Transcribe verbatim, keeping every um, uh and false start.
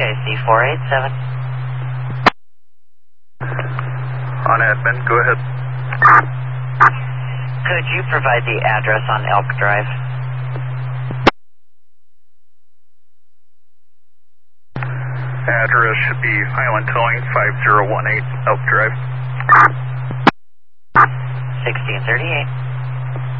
I C four eight seven. On admin, go ahead. Could you provide the address on Elk Drive? Address should be Island Towing, five zero one eight Elk Drive. sixteen thirty-eight.